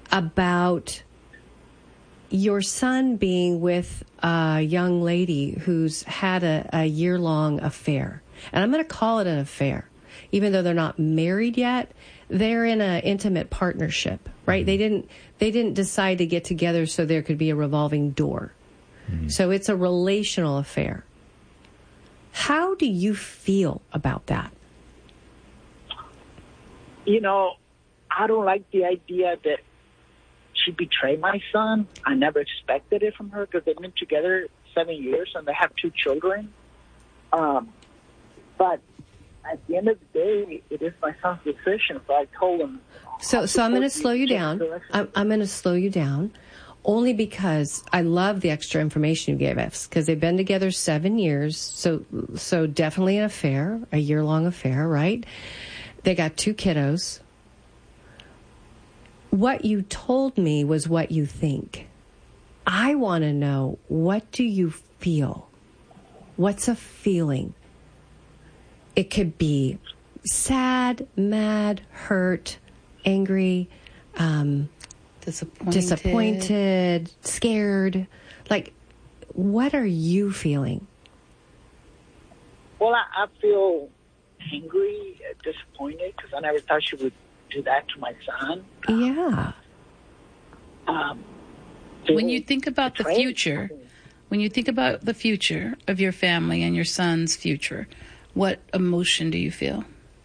about your son being with a young lady who's had a year-long affair. And I'm going to call it an affair. Even though they're not married yet, they're in an intimate partnership, right? Mm-hmm. They didn't decide to get together so there could be a revolving door. Mm-hmm. So it's a relational affair. How do you feel about that? You know, I don't like the idea that she betrayed my son. I never expected it from her because they've been together 7 years and they have 2 children. But at the end of the day, it is my son's decision. So I told him. So I'm going to slow you down. I'm going to slow you down only because I love the extra information you gave us because they've been together 7 years. So definitely an affair, a year-long affair, right? They got 2 kiddos. What you told me was what you think. I want to know, what do you feel? What's a feeling? It could be sad, mad, hurt, angry, disappointed, scared. Like, what are you feeling? Well, I feel angry, disappointed, because I never thought she would do that to my son. Yeah. When you think about the future, of your family and your son's future, what emotion do you feel?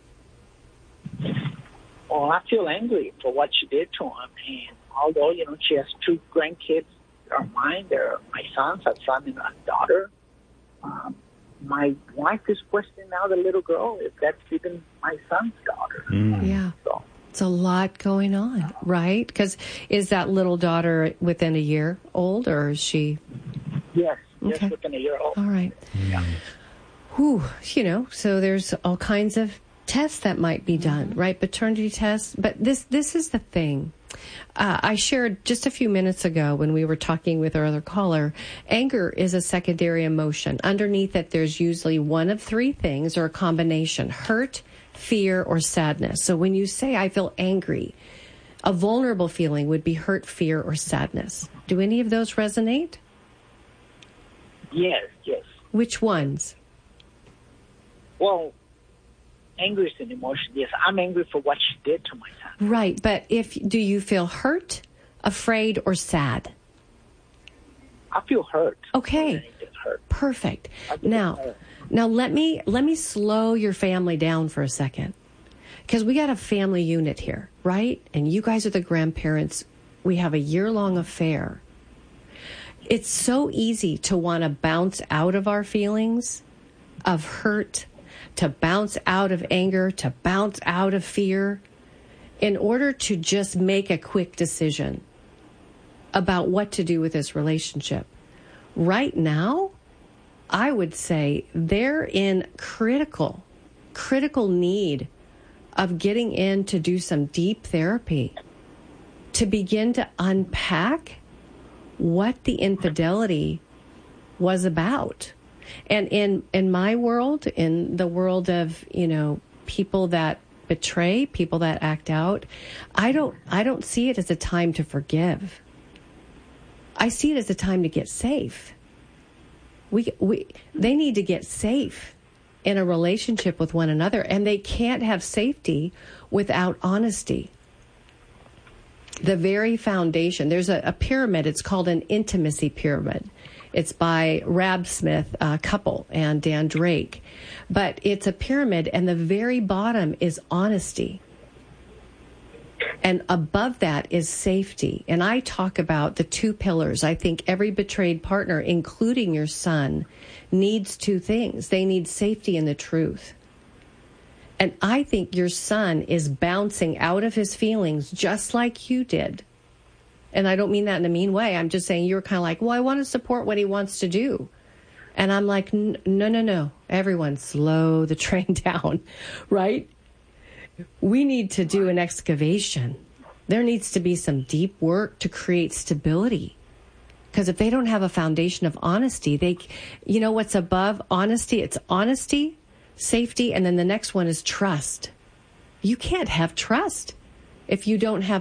Well, I feel angry for what she did to him. And although, you know, she has 2 grandkids that are mine, they're my sons, a son and a daughter. My wife is questioning now the little girl if that's even my son's daughter. Mm. Yeah. So it's a lot going on, right? Because is that little daughter within a year old, or is she? Yes, okay. Just within a year old. All right. Yeah. Whew, you know, so there's all kinds of tests that might be done, right? Paternity tests. But this is the thing. I shared just a few minutes ago when we were talking with our other caller, anger is a secondary emotion. Underneath it, there's usually one of 3 things or a combination: hurt, fear, or sadness. So when you say, I feel angry, a vulnerable feeling would be hurt, fear, or sadness. Do any of those resonate? Yes. Which ones? Well, anger is an emotion. Yes, I'm angry for what she did to my son. Right, but do you feel hurt, afraid, or sad? I feel hurt. Okay, perfect. Now let me slow your family down for a second, because we got a family unit here, right? And you guys are the grandparents. We have a year-long affair. It's so easy to want to bounce out of our feelings of hurt, to bounce out of anger, to bounce out of fear, in order to just make a quick decision about what to do with this relationship. Right now, I would say they're in critical need of getting in to do some deep therapy, to begin to unpack what the infidelity was about. And in my world, in the world of, you know, people that betray, people that act out, I don't see it as a time to forgive. I see it as a time to get safe. They need to get safe in a relationship with one another, and they can't have safety without honesty. The very foundation, there's a pyramid, it's called an intimacy pyramid. It's by Rab Smith couple and Dan Drake. But it's a pyramid, and the very bottom is honesty. And above that is safety. And I talk about the 2 pillars. I think every betrayed partner, including your son, needs 2 things. They need safety and the truth. And I think your son is bouncing out of his feelings just like you did. And I don't mean that in a mean way. I'm just saying you're kind of like, well, I want to support what he wants to do. And I'm like, no. Everyone slow the train down, right? We need to do an excavation. There needs to be some deep work to create stability. Because if they don't have a foundation of honesty, you know what's above honesty? It's honesty, safety, and then the next one is trust. You can't have trust if you don't have